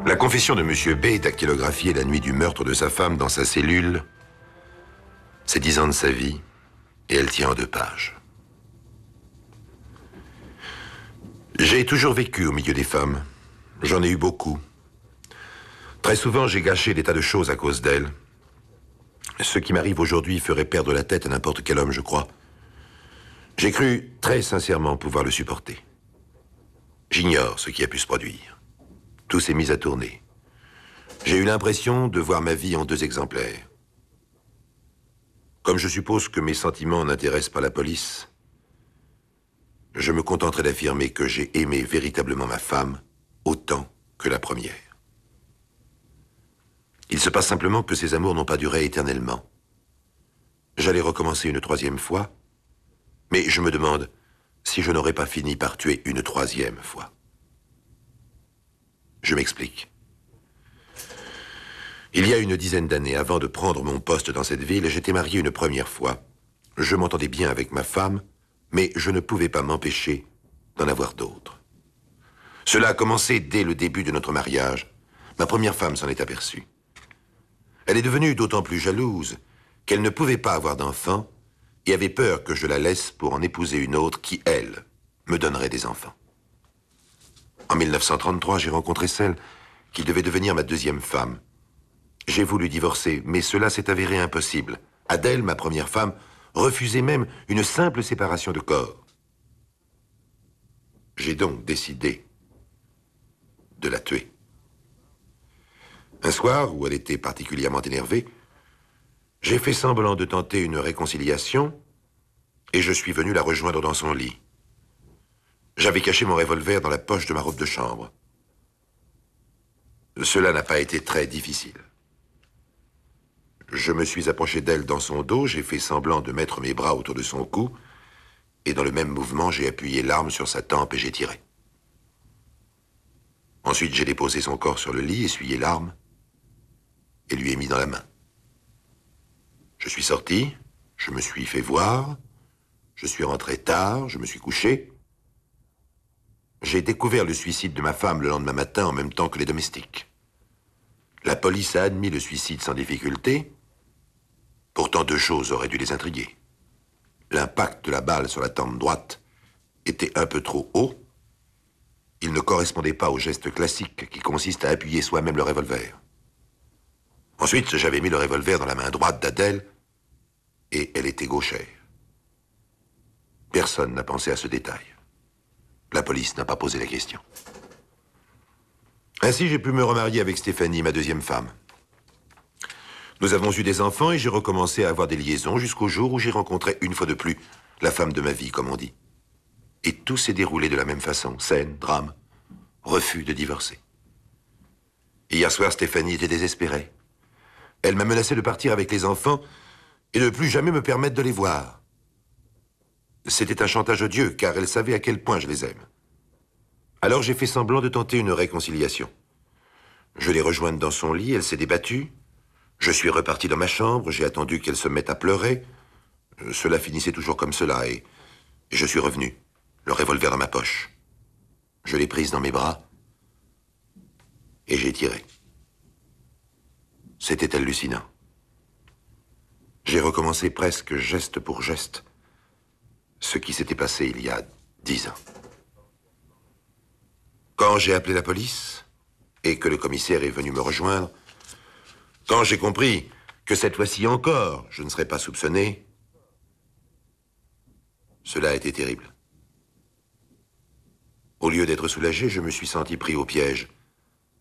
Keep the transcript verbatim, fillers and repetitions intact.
La confession de Monsieur B est dactylographiée la nuit du meurtre de sa femme dans sa cellule. C'est dix ans de sa vie, et elle tient en deux pages. J'ai toujours vécu au milieu des femmes. J'en ai eu beaucoup. Très souvent, j'ai gâché des tas de choses à cause d'elles. Ce qui m'arrive aujourd'hui ferait perdre la tête à n'importe quel homme, je crois. J'ai cru très sincèrement pouvoir le supporter. J'ignore ce qui a pu se produire. Tout s'est mis à tourner. J'ai eu l'impression de voir ma vie en deux exemplaires. Comme je suppose que mes sentiments n'intéressent pas la police, je me contenterai d'affirmer que j'ai aimé véritablement ma femme autant que la première. Il se passe simplement que ces amours n'ont pas duré éternellement. J'allais recommencer une troisième fois, mais je me demande si je n'aurais pas fini par tuer une troisième fois. Je m'explique. Il y a une dizaine d'années, avant de prendre mon poste dans cette ville, j'étais marié une première fois. Je m'entendais bien avec ma femme, mais je ne pouvais pas m'empêcher d'en avoir d'autres. Cela a commencé dès le début de notre mariage. Ma première femme s'en est aperçue. Elle est devenue d'autant plus jalouse qu'elle ne pouvait pas avoir d'enfants et avait peur que je la laisse pour en épouser une autre qui, elle, me donnerait des enfants. En mille neuf cent trente-trois, j'ai rencontré celle qui devait devenir ma deuxième femme. J'ai voulu divorcer, mais cela s'est avéré impossible. Adèle, ma première femme, refusait même une simple séparation de corps. J'ai donc décidé de la tuer. Un soir, où elle était particulièrement énervée, j'ai fait semblant de tenter une réconciliation et je suis venu la rejoindre dans son lit. J'avais caché mon revolver dans la poche de ma robe de chambre. Cela n'a pas été très difficile. Je me suis approché d'elle dans son dos, j'ai fait semblant de mettre mes bras autour de son cou et dans le même mouvement, j'ai appuyé l'arme sur sa tempe et j'ai tiré. Ensuite, j'ai déposé son corps sur le lit, essuyé l'arme et lui ai mis dans la main. Je suis sorti, je me suis fait voir, je suis rentré tard, je me suis couché. J'ai découvert le suicide de ma femme le lendemain matin en même temps que les domestiques. La police a admis le suicide sans difficulté. Pourtant, deux choses auraient dû les intriguer. L'impact de la balle sur la tempe droite était un peu trop haut. Il ne correspondait pas au geste classique qui consiste à appuyer soi-même le revolver. Ensuite, j'avais mis le revolver dans la main droite d'Adèle et elle était gauchère. Personne n'a pensé à ce détail. La police n'a pas posé la question. Ainsi, j'ai pu me remarier avec Stéphanie, ma deuxième femme. Nous avons eu des enfants et j'ai recommencé à avoir des liaisons jusqu'au jour où j'ai rencontré une fois de plus la femme de ma vie, comme on dit. Et tout s'est déroulé de la même façon. Scène, drame, refus de divorcer. Hier soir, Stéphanie était désespérée. Elle m'a menacé de partir avec les enfants et de ne plus jamais me permettre de les voir. C'était un chantage odieux, car elle savait à quel point je les aime. Alors j'ai fait semblant de tenter une réconciliation. Je l'ai rejointe dans son lit, elle s'est débattue. Je suis reparti dans ma chambre, j'ai attendu qu'elle se mette à pleurer. Cela finissait toujours comme cela, et, et je suis revenu, le revolver dans ma poche. Je l'ai prise dans mes bras, et j'ai tiré. C'était hallucinant. J'ai recommencé presque geste pour geste ce qui s'était passé il y a dix ans. Quand j'ai appelé la police et que le commissaire est venu me rejoindre, quand j'ai compris que cette fois-ci encore, je ne serais pas soupçonné, cela a été terrible. Au lieu d'être soulagé, je me suis senti pris au piège.